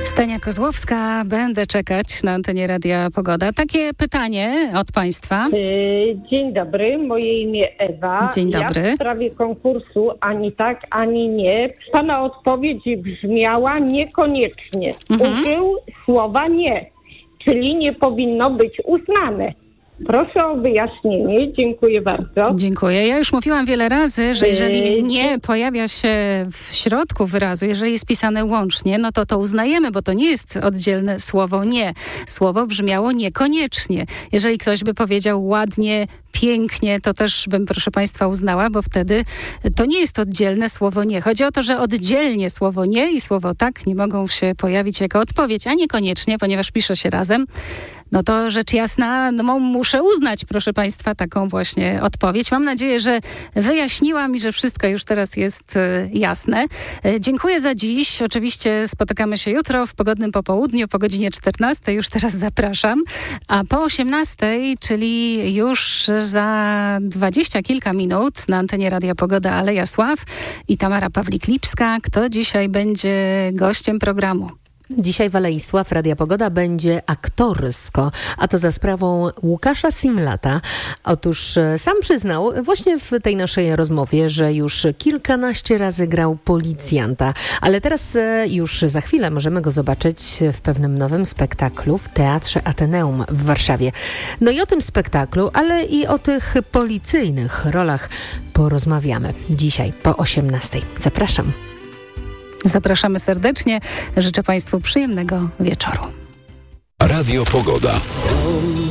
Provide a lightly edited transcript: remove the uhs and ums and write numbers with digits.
Stania Kozłowska, będę czekać na antenie Radia Pogoda. Takie pytanie od Państwa. Dzień dobry, moje imię Ewa. Dzień dobry. Ja w sprawie konkursu ani tak, ani nie. Pana odpowiedź brzmiała niekoniecznie. Użył słowa nie, czyli nie powinno być uznane. Proszę o wyjaśnienie. Dziękuję bardzo. Dziękuję. Ja już mówiłam wiele razy, że jeżeli nie pojawia się w środku wyrazu, jeżeli jest pisane łącznie, no to uznajemy, bo to nie jest oddzielne słowo nie. Słowo brzmiało niekoniecznie. Jeżeli ktoś by powiedział ładnie, pięknie, to też bym, proszę Państwa, uznała, bo wtedy to nie jest oddzielne słowo nie. Chodzi o to, że oddzielnie słowo nie i słowo tak nie mogą się pojawić jako odpowiedź, a niekoniecznie, ponieważ pisze się razem. No to rzecz jasna, muszę uznać, proszę Państwa, taką właśnie odpowiedź. Mam nadzieję, że wyjaśniłam i że wszystko już teraz jest jasne. Dziękuję za dziś. Oczywiście spotykamy się jutro w pogodnym popołudniu po godzinie 14. Już teraz zapraszam. A po 18, czyli już za 20 kilka minut na antenie Radia Pogoda Aleja Sław i Tamara Pawlik-Lipska. Kto dzisiaj będzie gościem programu? Dzisiaj w Alei Sław Radia Pogoda będzie aktorsko, a to za sprawą Łukasza Simlata. Otóż sam przyznał właśnie w tej naszej rozmowie, że już kilkanaście razy grał policjanta, ale teraz już za chwilę możemy go zobaczyć w pewnym nowym spektaklu w Teatrze Ateneum w Warszawie. No i o tym spektaklu, ale i o tych policyjnych rolach porozmawiamy dzisiaj po 18. Zapraszam. Zapraszamy serdecznie. Życzę Państwu przyjemnego wieczoru. Radio Pogoda.